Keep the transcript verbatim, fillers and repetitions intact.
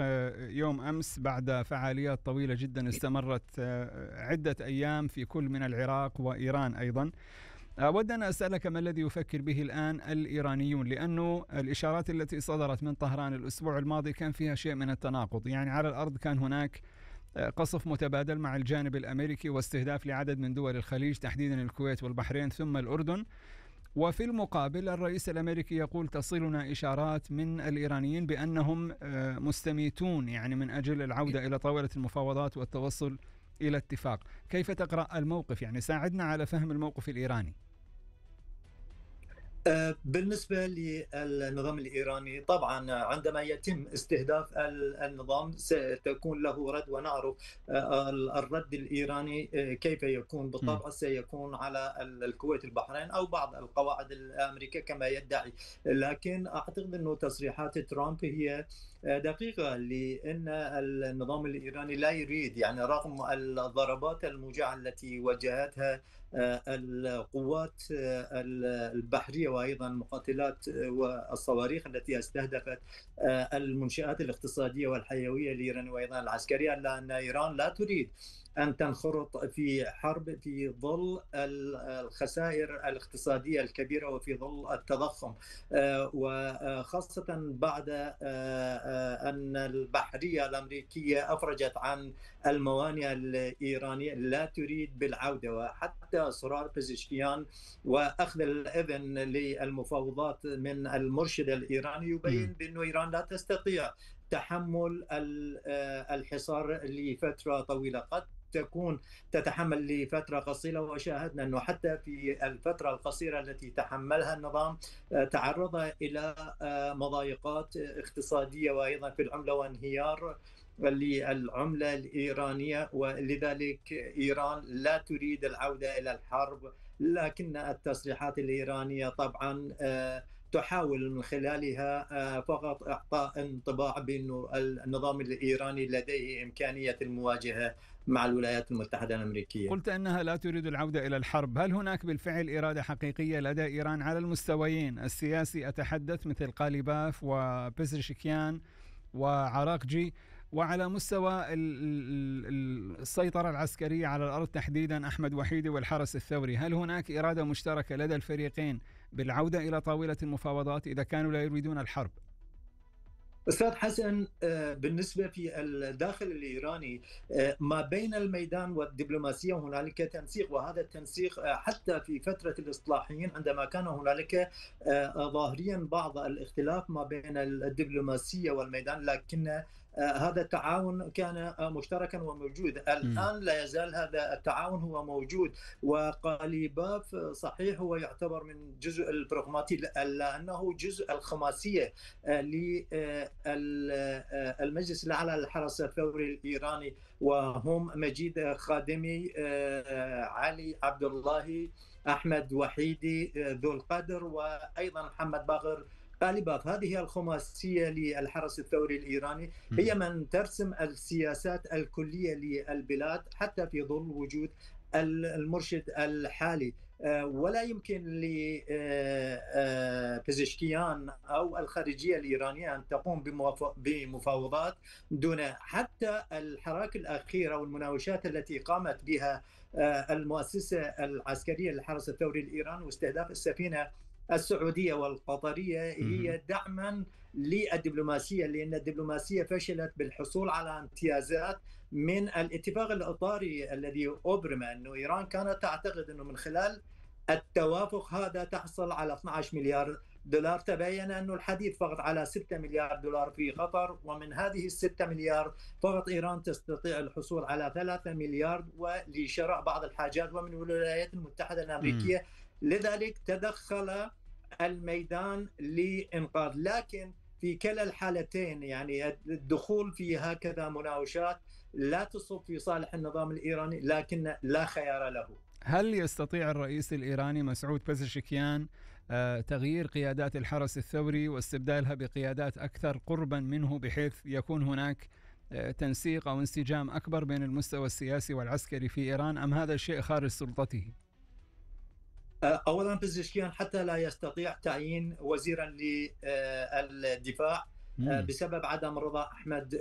يوم أمس بعد فعاليات طويلة جدا استمرت عدة أيام في كل من العراق وإيران أيضا. أود أن أسألك ما الذي يفكر به الآن الإيرانيون، لأنه الإشارات التي صدرت من طهران الأسبوع الماضي كان فيها شيء من التناقض. يعني على الأرض كان هناك قصف متبادل مع الجانب الأمريكي واستهداف لعدد من دول الخليج تحديدا الكويت والبحرين ثم الأردن، وفي المقابل الرئيس الأمريكي يقول تصلنا إشارات من الإيرانيين بأنهم مستميتون يعني من أجل العودة إلى طاولة المفاوضات والتوصل إلى اتفاق. كيف تقرأ الموقف؟ يعني ساعدنا على فهم الموقف الإيراني. بالنسبة للنظام الإيراني طبعا عندما يتم استهداف النظام ستكون له رد، ونعرف الرد الإيراني كيف يكون بالطبع. سيكون على الكويت البحرين أو بعض القواعد الأمريكية كما يدعي، لكن أعتقد أن تصريحات ترامب هي دقيقة، لأن النظام الإيراني لا يريد، يعني رغم الضربات الموجعة التي وجهتها القوات البحرية وأيضا المقاتلات والصواريخ التي استهدفت المنشآت الاقتصادية والحيوية الإيرانية وأيضا العسكرية، لأن إيران لا تريد أن تنخرط في حرب في ظل الخسائر الاقتصادية الكبيرة وفي ظل التضخم، وخاصة بعد أن البحرية الأمريكية أفرجت عن الموانئ الإيرانية لا تريد بالعودة. وحتى أسرار بزشكيان وأخذ الإذن للمفاوضات من المرشد الإيراني يبين بأن إيران لا تستطيع تحمل الحصار لفترة طويلة، قد تكون تتحمل لفترة قصيرة. وشاهدنا أنه حتى في الفترة القصيرة التي تحملها النظام تعرض إلى مضايقات اقتصادية وأيضا في العملة وانهيار للعملة الإيرانية، ولذلك إيران لا تريد العودة إلى الحرب. لكن التصريحات الإيرانية طبعا تحاول من خلالها فقط إعطاء انطباع بأن النظام الإيراني لديه إمكانية المواجهة مع الولايات المتحدة الأمريكية. قلت أنها لا تريد العودة إلى الحرب، هل هناك بالفعل إرادة حقيقية لدى إيران على المستويين السياسي أتحدث مثل قاليباف وبزرشكيان وعراقجي، وعلى مستوى السيطرة العسكرية على الأرض تحديدا أحمد وحيدي والحرس الثوري؟ هل هناك إرادة مشتركة لدى الفريقين بالعودة إلى طاولة المفاوضات إذا كانوا لا يريدون الحرب؟ أستاذ حسن، بالنسبة في الداخل الإيراني ما بين الميدان والدبلوماسية هنالك تنسيق، وهذا التنسيق حتى في فترة الإصلاحيين عندما كان هنالك ظاهريا بعض الاختلاف ما بين الدبلوماسية والميدان، لكن هذا التعاون كان مشتركا وموجود. الآن لا يزال هذا التعاون هو موجود، وقاليباف صحيح هو يعتبر من جزء البراغماتي لأنه جزء الخماسية للمجلس الأعلى للحرس الثوري الإيراني، وهم مجيد خادمي، علي عبد الله، أحمد وحيدي ذو القدر، وأيضا محمد باقر قاليباف. هذه الخماسية للحرس الثوري الإيراني هي من ترسم السياسات الكلية للبلاد حتى في ظل وجود المرشد الحالي. ولا يمكن لبزشكيان أو الخارجية الإيرانية أن تقوم بمفاوضات دون حتى الحراك الأخيرة والمناوشات التي قامت بها المؤسسة العسكرية للحرس الثوري الإيراني واستهداف السفينة السعودية والقطرية هي دعما للدبلوماسية، لأن الدبلوماسية فشلت بالحصول على امتيازات من الاتفاق الإطاري الذي أبرم. أنه إيران كانت تعتقد أنه من خلال التوافق هذا تحصل على اثني عشر مليار دولار. تبين أنه الحديث فقط على ستة مليار دولار في قطر، ومن هذه الستة مليار فقط إيران تستطيع الحصول على ثلاثة مليار ولشراء بعض الحاجات ومن الولايات المتحدة الأمريكية. لذلك تدخل الميدان لإنقاذ، لكن في كلا الحالتين يعني الدخول في هكذا مناوشات لا تصب في صالح النظام الإيراني، لكن لا خيار له. هل يستطيع الرئيس الإيراني مسعود بزشكيان تغيير قيادات الحرس الثوري واستبدالها بقيادات أكثر قربا منه بحيث يكون هناك تنسيق أو انسجام أكبر بين المستوى السياسي والعسكري في إيران، أم هذا الشيء خارج سلطته؟ أولا بزشكيان حتى لا يستطيع تعيين وزيرا للدفاع بسبب عدم رضا أحمد